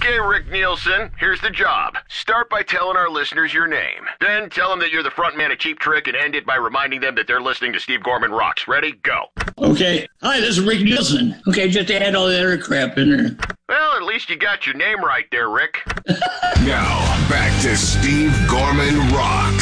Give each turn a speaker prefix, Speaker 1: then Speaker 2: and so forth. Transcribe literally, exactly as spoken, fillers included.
Speaker 1: Okay, Rick Nielsen, here's the job. Start by telling our listeners your name. Then tell them that you're the front man of Cheap Trick and end it by reminding them that they're listening to Steve Gorman Rocks. Ready? Go.
Speaker 2: Okay. Hi, this is Rick Nielsen. Okay, just add all the other crap in there.
Speaker 1: Well, at least you got your name right there, Rick.
Speaker 3: Now, back to Steve Gorman Rocks.